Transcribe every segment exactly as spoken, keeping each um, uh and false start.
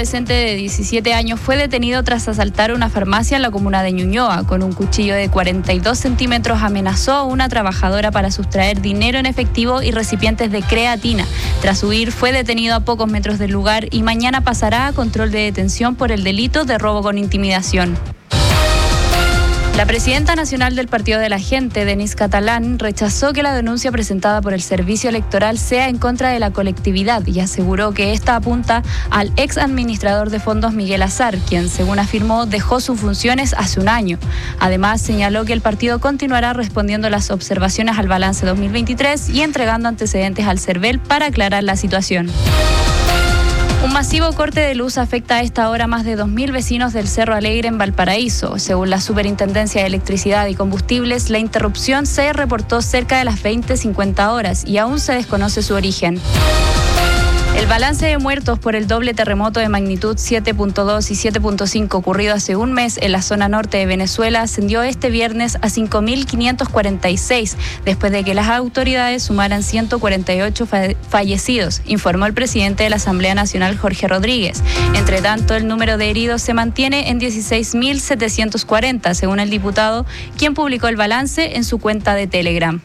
adolescente de diecisiete años fue detenido tras asaltar una farmacia en la comuna de Ñuñoa. Con un cuchillo de cuarenta y dos centímetros amenazó a una trabajadora para sustraer dinero en efectivo y recipientes de creatina. Tras huir, fue detenido a pocos metros del lugar y mañana pasará a control de detención por el delito de robo con intimidación. La presidenta nacional del Partido de la Gente, Denise Catalán, rechazó que la denuncia presentada por el Servicio Electoral sea en contra de la colectividad y aseguró que esta apunta al ex administrador de fondos Miguel Azar, quien, según afirmó, dejó sus funciones hace un año. Además, señaló que el partido continuará respondiendo las observaciones al balance dos mil veintitrés y entregando antecedentes al CERVEL para aclarar la situación. Un masivo corte de luz afecta a esta hora a más de dos mil vecinos del Cerro Alegre en Valparaíso. Según la Superintendencia de Electricidad y Combustibles, la interrupción se reportó cerca de las veinte cincuenta horas y aún se desconoce su origen. El balance de muertos por el doble terremoto de magnitud siete punto dos y siete punto cinco ocurrido hace un mes en la zona norte de Venezuela ascendió este viernes a cinco mil quinientos cuarenta y seis, después de que las autoridades sumaran ciento cuarenta y ocho fa- fallecidos, informó el presidente de la Asamblea Nacional, Jorge Rodríguez. Entre tanto, el número de heridos se mantiene en dieciséis mil setecientos cuarenta, según el diputado, quien publicó el balance en su cuenta de Telegram.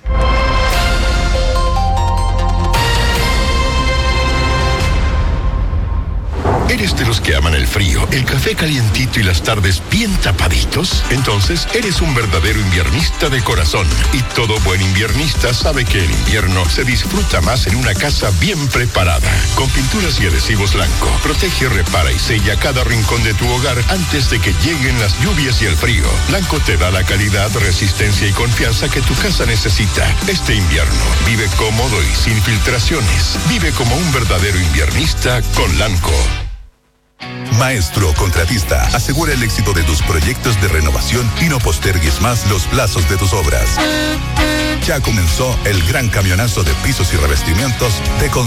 ¿Eres de los que aman el frío, el café calientito y las tardes bien tapaditos? Entonces, eres un verdadero inviernista de corazón. Y todo buen inviernista sabe que el invierno se disfruta más en una casa bien preparada. Con pinturas y adhesivos Lanco, protege, repara y sella cada rincón de tu hogar antes de que lleguen las lluvias y el frío. Lanco te da la calidad, resistencia y confianza que tu casa necesita. Este invierno, vive cómodo y sin filtraciones. Vive como un verdadero inviernista con Lanco. Maestro Contratista, asegura el éxito de tus proyectos de renovación y no postergues más los plazos de tus obras. Ya comenzó el gran camionazo de pisos y revestimientos de